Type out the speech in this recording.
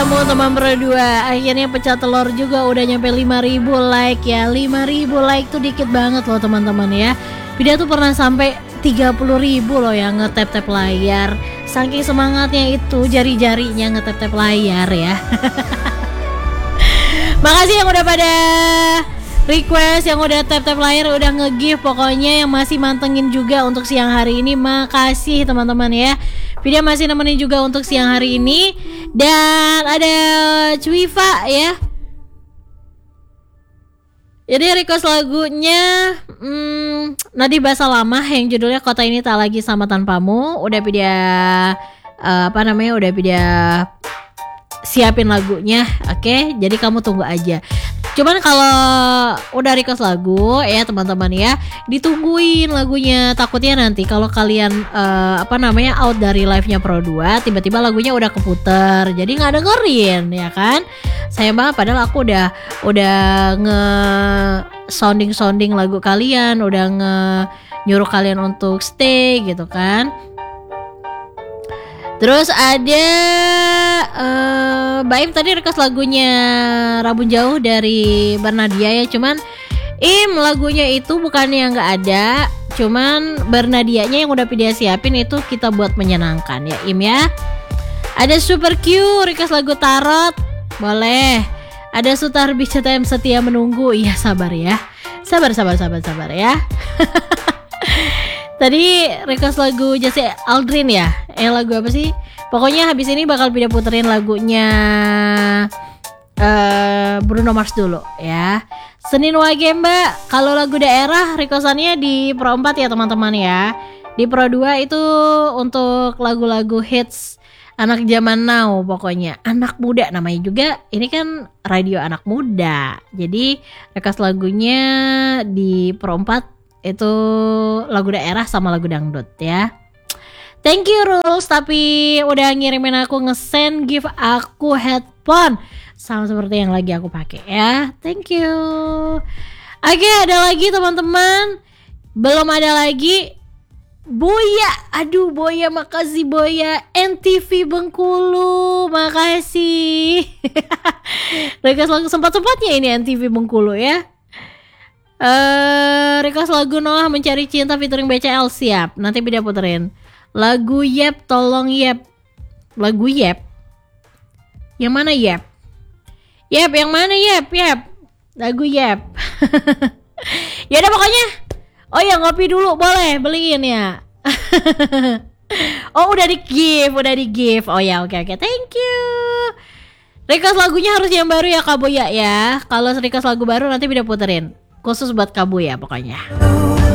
kamu teman berdua. Akhirnya pecah telur juga udah nyampe 5.000 like ya. 5.000 like tuh dikit banget loh teman-teman ya. Video tuh pernah sampai 30.000 loh yang ngetap-tap layar. Saking semangatnya itu jari-jarinya ngetap-tap layar ya. Makasih yang udah pada request, yang udah tap-tap layar, udah nge-give. Pokoknya yang masih mantengin juga untuk siang hari ini, makasih teman-teman ya. Video masih nemenin juga untuk siang hari ini. Dan ada Cuiva ya. Jadi request lagunya Nadi Bahasa Lama yang judulnya Kota Ini Tak Lagi Sama Tanpamu. Udah video udah video siapin lagunya, oke? Jadi kamu tunggu aja. Cuman kalau udah request lagu ya teman-teman ya, ditungguin lagunya. Takutnya nanti kalau kalian out dari live-nya Pro 2, tiba-tiba lagunya udah keputer, jadi nggak dengerin ya kan? Sayang banget, padahal aku udah nge sounding lagu kalian, udah nyuruh kalian untuk stay gitu kan. Terus ada Baim tadi request lagunya Rabun Jauh dari Bernadia ya. Cuman lagunya itu bukannya yang gak ada, cuman Bernadianya yang udah dia siapin itu kita buat menyenangkan ya ya. Ada Super Q request lagu Tarot, boleh. Ada Sutar BCTM Setia Menunggu, iya sabar ya. Sabar ya. Tadi request lagu Jesse Aldrin ya. Lagu apa sih? Pokoknya habis ini bakal video puterin lagunya Bruno Mars dulu ya. Senin Wage Mbak. Kalau lagu daerah requestannya di Pro 4 ya teman-teman ya. Di Pro 2 itu untuk lagu-lagu hits anak zaman now, pokoknya anak muda namanya juga. Ini kan radio anak muda. Jadi request lagunya di Pro 4 itu lagu daerah sama lagu dangdut ya. Thank you Rules, tapi udah ngirimin aku nge-send gift aku headphone sama seperti yang lagi aku pakai ya. Thank you. Oke, ada lagi teman-teman. Belum ada lagi Boya. Aduh Boya, makasih Boya. NTV Bengkulu, makasih. Request lagu sempat-sempatnya ini NTV Bengkulu ya. Request lagu Noah Mencari Cinta featuring BCL, siap. Nanti video puterin. Lagu Yep, tolong Yep. Lagu Yep. Yang mana Yep? Yep, yang mana Yep? Yep. Lagu Yep. Ya udah pokoknya. Oh ya, ngopi dulu boleh, beliin ya. Oh udah di give. Oh ya, oke. Thank you. Request lagunya harus yang baru ya Kak Boya ya. Kalau request lagu baru nanti video puterin. Khusus buat kamu ya pokoknya.